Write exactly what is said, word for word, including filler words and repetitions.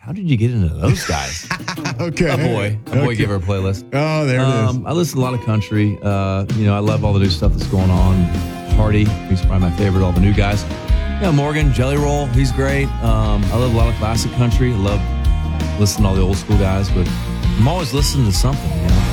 how did you get into those guys? Okay. A boy. A boy Okay. gave her a playlist. Oh, there it is. Um, I listen to a lot of country. Uh, you know, I love all the new stuff that's going on. Hardy, he's probably my favorite, all the new guys. Yeah, Morgan, Jelly Roll, he's great. Um, I love a lot of classic country. I love listening to all the old school guys, but I'm always listening to something, you know.